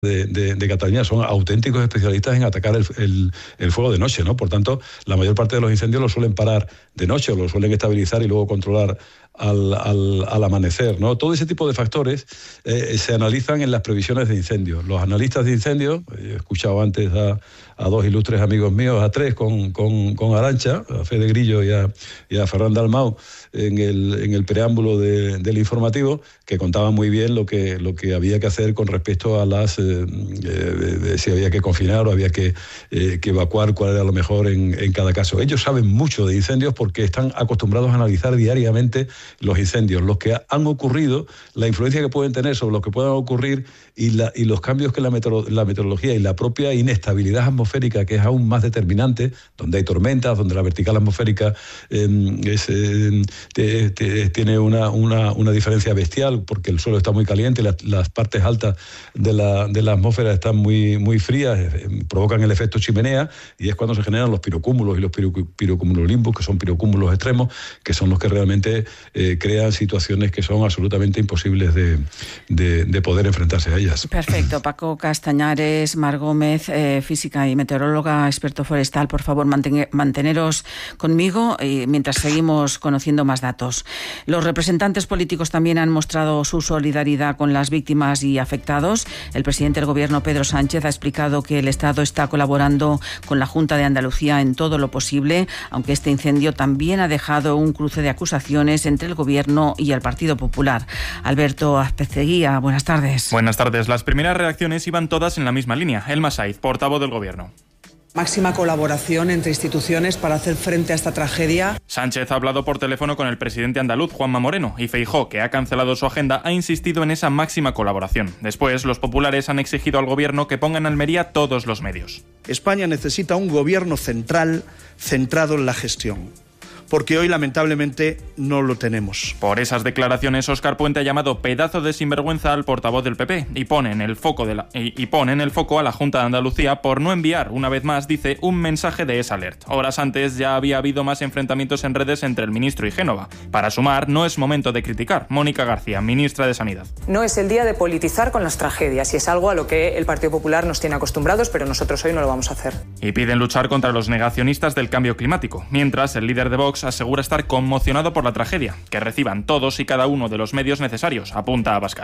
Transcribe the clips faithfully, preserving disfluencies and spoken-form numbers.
De, de, de Cataluña son auténticos especialistas en atacar el, el, el fuego de noche, ¿no? Por tanto, la mayor parte de los incendios los suelen parar de noche o los suelen estabilizar y luego controlar al, al, al amanecer, ¿no? Todo ese tipo de factores eh, se analizan en las previsiones de incendios. Los analistas de incendios, he escuchado antes a, a dos ilustres amigos míos, a tres con, con, con Arantxa, a Fede Grillo y a, y a Ferran Dalmau, en el, en el preámbulo de, del informativo, que contaban muy bien lo que, lo que había que hacer con respecto a las eh, de, de si había que confinar o había que, eh, que evacuar, cuál era lo mejor en, en cada caso. Ellos saben mucho de incendios porque están acostumbrados a analizar diariamente los incendios, los que han ocurrido, la influencia que pueden tener sobre los que puedan ocurrir y, la, y los cambios que la, meteo, la meteorología y la propia inestabilidad atmosférica, que es aún más determinante, donde hay tormentas, donde la vertical atmosférica eh, es, eh, te, te, tiene una, una, una diferencia bestial porque el suelo está muy caliente, las, las partes altas de la, de la atmósfera están muy, muy frías, eh, provocan el efecto chimenea y es cuando se generan los pirocúmulos y los pirocumulonimbus, que son pirocúmulos extremos, que son los que realmente eh, crean situaciones que son absolutamente imposibles de, de, de poder enfrentarse a ellas. Perfecto. Paco Castañares, Mar Gómez, eh, física y meteoróloga, experto forestal, por favor, manten, manteneros conmigo eh, mientras seguimos conociendo más datos. Los representantes políticos también han mostrado su solidaridad con las víctimas y afectados. El presidente del Gobierno, Pedro Sánchez, ha explicado que el Estado está colaborando con la Junta de Andalucía en todo lo posible, aunque este incendio también ha dejado un cruce de acusaciones entre el Gobierno y el Partido Popular. Alberto Azpeceguía, buenas tardes. Buenas tardes. Las primeras reacciones iban todas en la misma línea. Elma Saiz, portavoz del Gobierno. Máxima colaboración entre instituciones para hacer frente a esta tragedia. Sánchez ha hablado por teléfono con el presidente andaluz, Juanma Moreno, y Feijóo, que ha cancelado su agenda, ha insistido en esa máxima colaboración. Después, los populares han exigido al Gobierno que ponga en Almería todos los medios. España necesita un Gobierno central centrado en la gestión, porque hoy lamentablemente no lo tenemos. Por esas declaraciones, Óscar Puente ha llamado pedazo de sinvergüenza al portavoz del P P y pone en el foco de la, y, y pone en el foco a la Junta de Andalucía por no enviar, una vez más, dice, un mensaje de esa alert. Horas antes ya había habido más enfrentamientos en redes entre el ministro y Génova. Para sumar, no es momento de criticar. Mónica García, ministra de Sanidad. No es el día de politizar con las tragedias y es algo a lo que el Partido Popular nos tiene acostumbrados, pero nosotros hoy no lo vamos a hacer. Y piden luchar contra los negacionistas del cambio climático, mientras el líder de Vox asegura estar conmocionado por la tragedia. Que reciban todos y cada uno de los medios necesarios, apunta Abascal.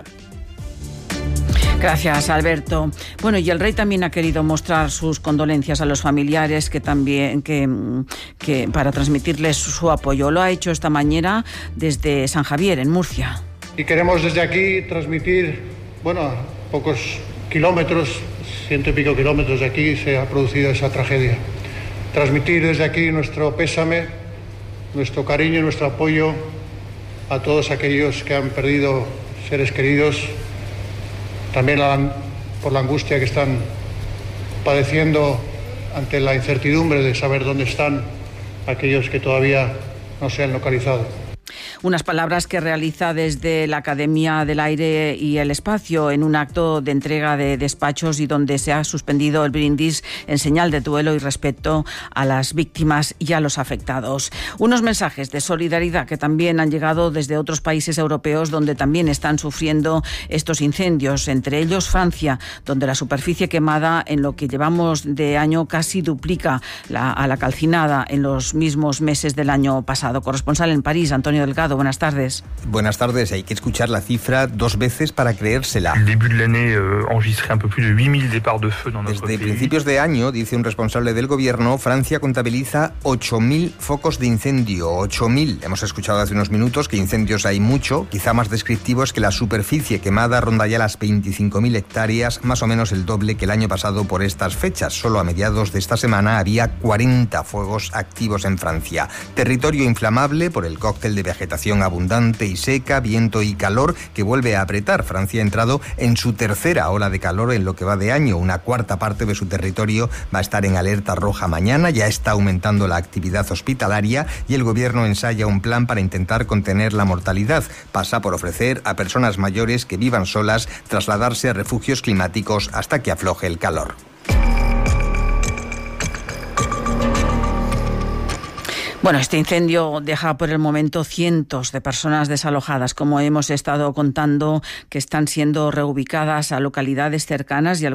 Gracias, Alberto. Bueno, y el rey también ha querido mostrar sus condolencias a los familiares que también que, que para transmitirles su apoyo. Lo ha hecho esta mañana desde San Javier, en Murcia. Y queremos desde aquí transmitir, bueno, a pocos kilómetros, ciento y pico kilómetros de aquí se ha producido esa tragedia. Transmitir desde aquí nuestro pésame, nuestro cariño y nuestro apoyo a todos aquellos que han perdido seres queridos, también por la angustia que están padeciendo ante la incertidumbre de saber dónde están aquellos que todavía no se han localizado. Unas palabras que realiza desde la Academia del Aire y el Espacio en un acto de entrega de despachos y donde se ha suspendido el brindis en señal de duelo y respeto a las víctimas y a los afectados. Unos mensajes de solidaridad que también han llegado desde otros países europeos donde también están sufriendo estos incendios, entre ellos Francia, donde la superficie quemada en lo que llevamos de año casi duplica la, a la calcinada en los mismos meses del año pasado. Corresponsal en París, Antonio Delgado. Buenas tardes. Buenas tardes. Hay que escuchar la cifra dos veces para creérsela. Desde principios de año, dice un responsable del gobierno, Francia contabiliza ocho mil focos de incendio. ocho mil. Hemos escuchado hace unos minutos que incendios hay mucho. Quizá más descriptivo es que la superficie quemada ronda ya las veinticinco mil hectáreas, más o menos el doble que el año pasado por estas fechas. Solo a mediados de esta semana había cuarenta fuegos activos en Francia. Territorio inflamable por el cóctel de vegetación abundante y seca, viento y calor que vuelve a apretar. Francia ha entrado en su tercera ola de calor en lo que va de año. Una cuarta parte de su territorio va a estar en alerta roja mañana. Ya está aumentando la actividad hospitalaria y el gobierno ensaya un plan para intentar contener la mortalidad. Pasa por ofrecer a personas mayores que vivan solas trasladarse a refugios climáticos hasta que afloje el calor. Bueno, este incendio deja por el momento cientos de personas desalojadas, como hemos estado contando, que están siendo reubicadas a localidades cercanas y